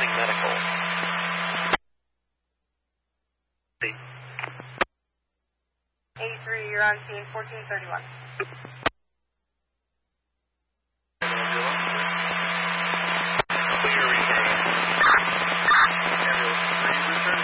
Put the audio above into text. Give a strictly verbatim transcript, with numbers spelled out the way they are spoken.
Responding medical. eighty-three, you're on scene, fourteen thirty-one.